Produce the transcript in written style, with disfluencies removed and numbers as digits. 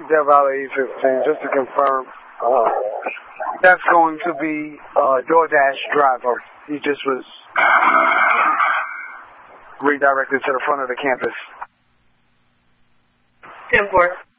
Death Valley E15, just to confirm. That's going to be DoorDash driver. He just was redirected to the front of the campus. 10-4.